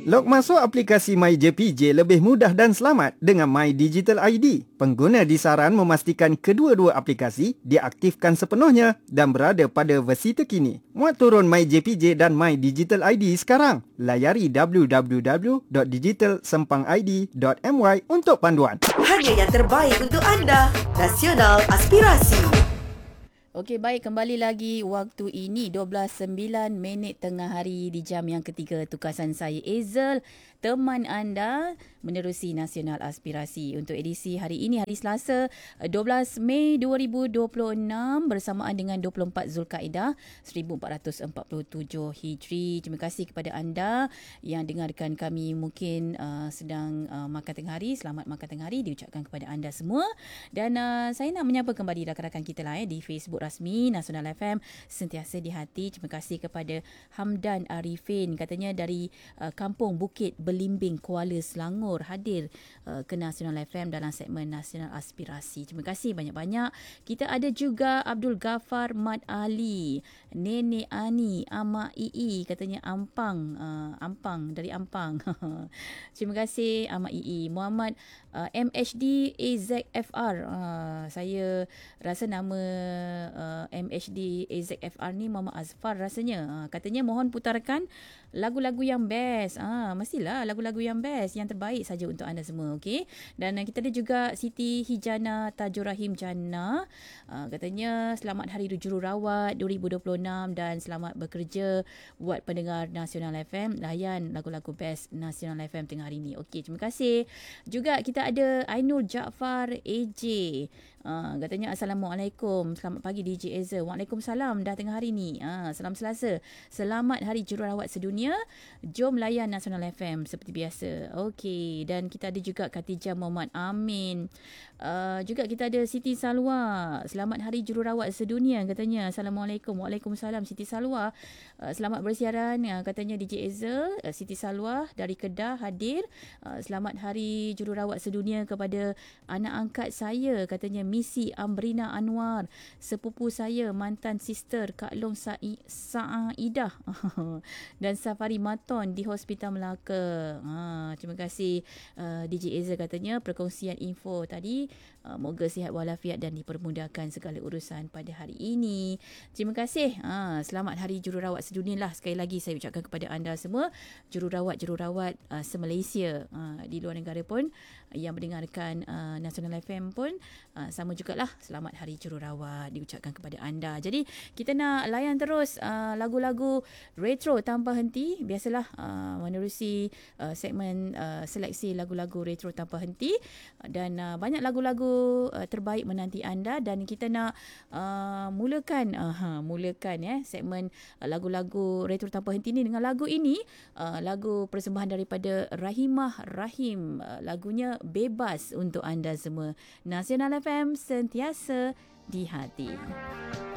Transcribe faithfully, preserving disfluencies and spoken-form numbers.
Log masuk aplikasi MyJPJ lebih mudah dan selamat dengan My Digital I D. Pengguna disaran memastikan kedua-dua aplikasi diaktifkan sepenuhnya dan berada pada versi terkini. Muat turun MyJPJ dan My Digital I D sekarang. Layari w w w dot digital sempang i d dot m y untuk panduan. Hanya yang terbaik untuk anda. Nasional Aspirasi. Okey, baik, kembali lagi waktu ini dua belas sembilan minit tengah hari di jam yang ketiga. Tukasan saya Ezel, teman anda menerusi Nasional Aspirasi untuk edisi hari ini, hari Selasa dua belas Mei dua ribu dua puluh enam bersamaan dengan dua puluh empat Zulkaidah seribu empat ratus empat puluh tujuh Hijri. Terima kasih kepada anda yang dengarkan kami mungkin uh, sedang uh, makan tengah hari. Selamat makan tengah hari diucapkan kepada anda semua. Dan uh, saya nak menyapa kembali rakan-rakan kita lah eh, di Facebook rasmi Nasional F M, sentiasa di hati. Terima kasih kepada Hamdan Arifin, katanya dari uh, Kampung Bukit Belimbing, Kuala Selangor, hadir uh, ke Nasional F M dalam segmen Nasional Aspirasi. Terima kasih banyak-banyak. Kita ada juga Abdul Ghaffar Mat Ali, Nenek Ani, Amak Ii, katanya Ampang, uh, Ampang dari Ampang. Terima kasih Amak Ii. Muhammad uh, M H D A Z F R, uh, saya rasa nama uh, M H D A Z F R ni Muhammad Azfar rasanya. Uh, katanya mohon putarkan lagu-lagu yang best. Ah, mestilah lagu-lagu yang best, yang terbaik saja untuk anda semua, okey. Dan uh, kita ada juga Siti Hijana Tajur Rahim Jannah. Uh, katanya selamat Hari Jururawat dua ribu dua puluh enam dan selamat bekerja buat pendengar Nasional F M. Layan lagu-lagu best Nasional F M tengah hari ni. Okey, terima kasih. Juga kita ada Ainul Jaafar A J. Uh, katanya Assalamualaikum, selamat pagi D J Ezra. Waalaikumsalam, dah tengah hari ni. Uh, salam Selasa, selamat Hari Jururawat Sedunia. Jom layan Nasional F M seperti biasa. Okey, dan kita ada juga Khatijah Muhammad Amin. Uh, juga kita ada Siti Salwa, selamat Hari Jururawat Sedunia, katanya. Assalamualaikum. Waalaikumsalam Siti Salwa. Uh, selamat bersiaran, uh, katanya D J Ezra. Uh, Siti Salwa dari Kedah hadir. Uh, selamat Hari Jururawat Sedunia kepada anak angkat saya, katanya Misi Amrina Anwar, sepupu saya, mantan sister Kak Long Sa'i, Sa'aidah dan Safari Maton di Hospital Melaka. Ha, terima kasih uh, D J Ezra, katanya perkongsian info tadi. Uh, moga sihat walafiat dan dipermudahkan segala urusan pada hari ini. Terima kasih. Ha, selamat Hari Jururawat Sedunia lah. Sekali lagi saya ucapkan kepada anda semua, jururawat-jururawat uh, se-Malaysia, uh, di luar negara pun yang mendengarkan uh, Nasional F M pun uh, sama jugalah, selamat Hari Jururawat diucapkan kepada anda. Jadi kita nak layan terus uh, lagu-lagu retro tanpa henti. Biasalah uh, menerusi uh, segmen uh, seleksi lagu-lagu retro tanpa henti, dan uh, banyak lagu-lagu uh, terbaik menanti anda. Dan kita nak uh, mulakan uh, mulakan ya segmen uh, lagu-lagu retro tanpa henti ni dengan lagu ini, uh, lagu persembahan daripada Rahimah Rahim, uh, lagunya Bebas untuk anda semua. Nasional F M, sentiasa di hati.